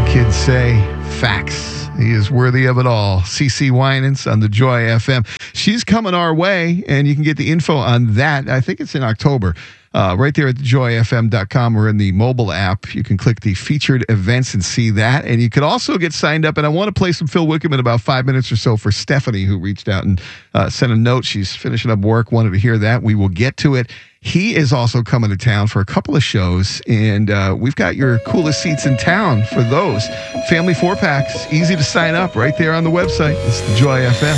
Kids say facts. He is worthy of it all. CeCe Winans on the Joy FM. She's coming our way, and you can get the info on that. I think it's in October. Right there at joyfm.com or in the mobile app. You can click the featured events and see that. And you could also get signed up. And I want to play some Phil Wickham in about 5 minutes or so for Stephanie, who reached out and sent a note. She's finishing up work, wanted to hear that. We will get to it. He is also coming to town for a couple of shows, and we've got your coolest seats in town for those. Family 4-packs, easy to sign up right there on the website. It's the Joy FM.